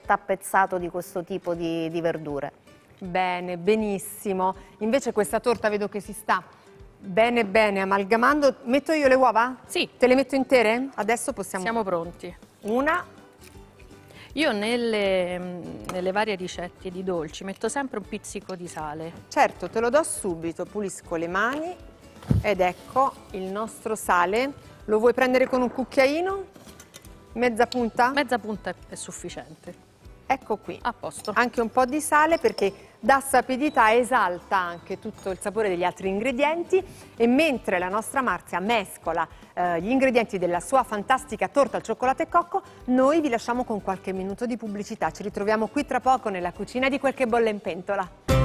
tappezzata di questo tipo di verdure. Bene, benissimo. Invece questa torta vedo che si sta bene bene amalgamando. Metto io le uova? Sì. Te le metto intere? Adesso possiamo... Siamo pronti. Una. Io nelle varie ricette di dolci metto sempre un pizzico di sale. Certo, te lo do subito, pulisco le mani ed ecco il nostro sale. Lo vuoi prendere con un cucchiaino? Mezza punta? Mezza punta è sufficiente. Ecco qui. A posto. Anche un po' di sale perché dà sapidità, esalta anche tutto il sapore degli altri ingredienti e mentre la nostra Marzia mescola gli ingredienti della sua fantastica torta al cioccolato e cocco, noi vi lasciamo con qualche minuto di pubblicità. Ci ritroviamo qui tra poco nella cucina di Quel che bolle in pentola.